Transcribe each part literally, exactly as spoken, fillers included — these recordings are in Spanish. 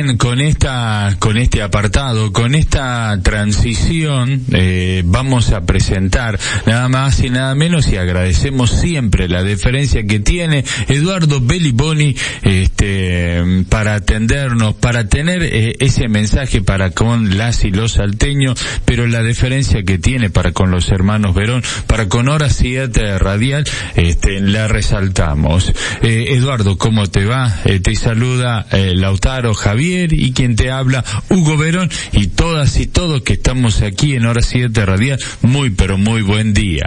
Bien, con esta, con este apartado, con esta transición, eh, vamos a presentar nada más y nada menos, y agradecemos siempre la deferencia que tiene Eduardo Belliboni, este, para atendernos, para tener eh, ese mensaje para con las y los salteños, pero la deferencia que tiene para con los hermanos Verón, para con Hora siete Radial, este, la resaltamos. Eh, Eduardo, ¿cómo te va? Eh, te saluda eh, Lautaro, Javier, y quien te habla, Hugo Verón, y todas y todos que estamos aquí en Hora siete Radial. Muy, pero muy buen día.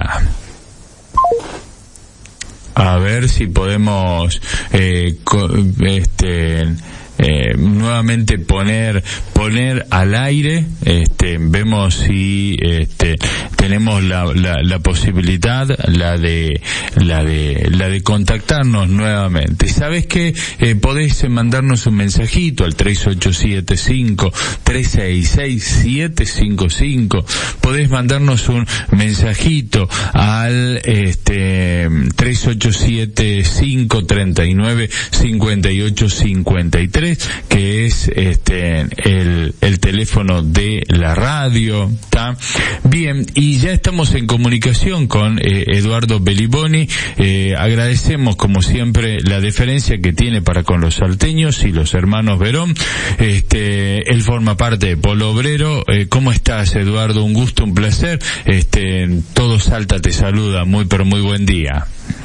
A ver si podemos, eh, co- este, eh, nuevamente poner, poner al aire, este, vemos si, este, tenemos la, la, la posibilidad, la de, la de, la de contactarnos nuevamente. ¿Sabes qué? Eh, podés mandarnos un mensajito al tres ocho siete cinco, tres seis seis, siete cinco cinco. Podés mandarnos un mensajito al, este, tres ocho siete cinco, tres nueve, cinco ocho cinco tres, que es, este, el, el teléfono de la radio, ¿está? Bien, y ya estamos en comunicación con eh, Eduardo Belliboni. Eh, agradecemos como siempre la deferencia que tiene para con los salteños y los hermanos Verón. Este, él forma parte de Polo Obrero. Eh, ¿Cómo estás, Eduardo? Un gusto, un placer. Este, todo Salta te saluda. Muy, pero muy buen día.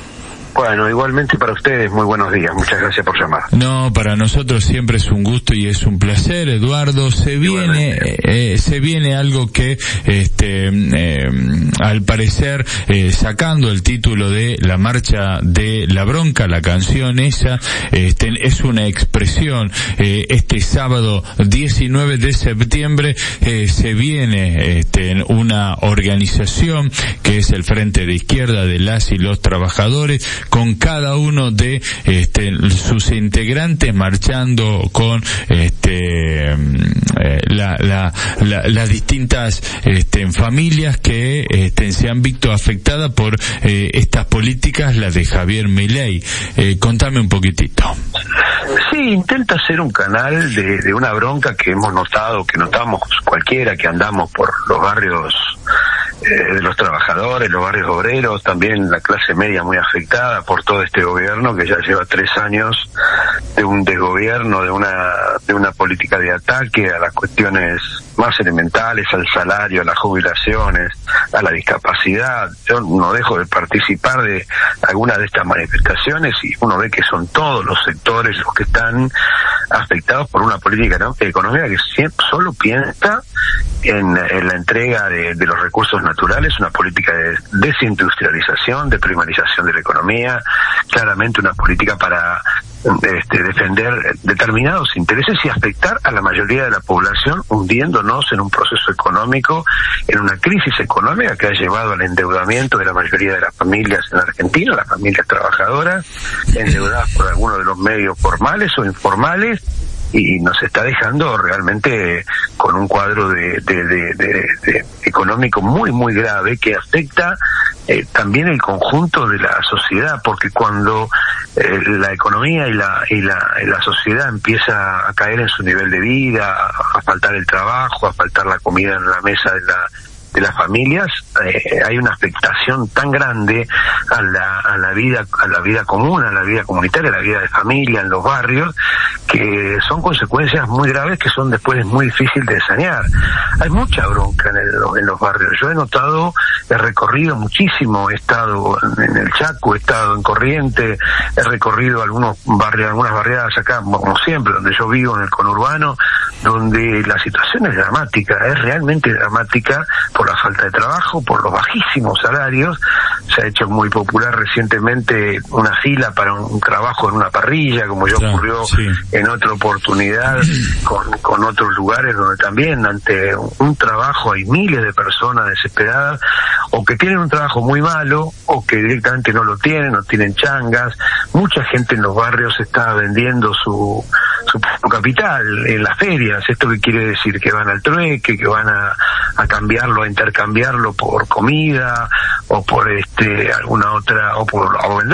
Bueno, igualmente para ustedes, muy buenos días. Muchas gracias por llamar. No, para nosotros siempre es un gusto y es un placer, Eduardo. Se viene, eh, se viene algo que, este, eh, al parecer, eh, sacando el título de La Marcha de la Bronca, la canción esa, este, es una expresión. Eh, este sábado diecinueve de septiembre, eh, se viene, este, una organización que es el Frente de Izquierda de las y los Trabajadores, con cada uno de este, sus integrantes marchando con este, eh, la, la, la, las distintas este, familias que este, se han visto afectadas por eh, estas políticas, las de Javier Milei. Eh, contame un poquitito. Sí, intenta ser un canal de, de una bronca que hemos notado, que notamos cualquiera que andamos por los barrios eh, de los trabajadores, los barrios obreros, también la clase media muy afectada por todo este gobierno que ya lleva tres años de un desgobierno, de una de una política de ataque a las cuestiones más elementales, al salario, a las jubilaciones, a la discapacidad. Yo no dejo de participar de algunas de estas manifestaciones y uno ve que son todos los sectores los que están afectados por una política, ¿no?, económica que siempre solo piensa en, en la entrega de, de los recursos naturales, una política de desindustrialización, de primarización de la economía, claramente una política para este, defender determinados intereses y afectar a la mayoría de la población, hundiéndonos en un proceso económico, en una crisis económica que ha llevado al endeudamiento de la mayoría de las familias en Argentina, las familias trabajadoras, endeudadas por algunos de los medios formales o informales, y nos está dejando realmente con un cuadro de, de, de, de, de económico muy muy grave que afecta eh, también el conjunto de la sociedad, porque cuando eh, la economía y la, y la y la sociedad empieza a caer en su nivel de vida, a, a faltar el trabajo, a faltar la comida en la mesa de la de las familias, eh, hay una afectación tan grande a la a la vida a la vida común, a la vida comunitaria, a la vida de familia en los barrios, que son consecuencias muy graves que son después muy difíciles de sanear. Hay mucha bronca en, el, en los barrios. Yo he notado, he recorrido muchísimo, he estado en el Chaco, he estado en Corrientes, he recorrido algunos barrios, algunas barriadas acá, como siempre, donde yo vivo, en el conurbano, donde la situación es dramática, es realmente dramática por la falta de trabajo, por los bajísimos salarios. Se ha hecho muy popular recientemente una fila para un trabajo en una parrilla, como ya ocurrió sí. en otra oportunidad con, con otros lugares donde también ante un, un trabajo hay miles de personas desesperadas, o que tienen un trabajo muy malo, o que directamente no lo tienen, no tienen changas. Mucha gente en los barrios está vendiendo su su capital en las ferias. ¿Esto qué quiere decir? Que van al trueque, que van a, a cambiarlo, a intercambiarlo por comida, o por este alguna otra, o por o vender